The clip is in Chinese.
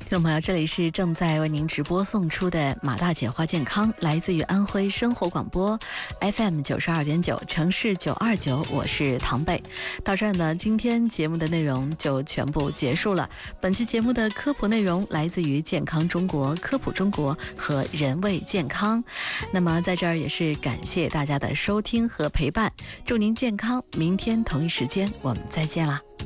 听众朋友，这里是正在为您直播送出的马大姐话健康，来自于安徽生活广播 FM 92.9城市929，我是唐贝。到这儿呢，今天节目的内容就全部结束了。本期节目的科普内容来自于健康中国、科普中国和人卫健康。那么在这儿也是感谢大家的收听和陪伴，祝您健康，明天同一时间我们再见啦。